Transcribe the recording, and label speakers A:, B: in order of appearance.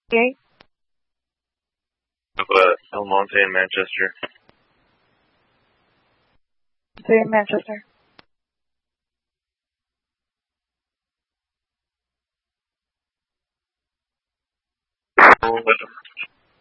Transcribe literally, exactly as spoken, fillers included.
A: Okay.
B: Of uh, El Monte in Manchester.
A: They're in Manchester.
B: Oh,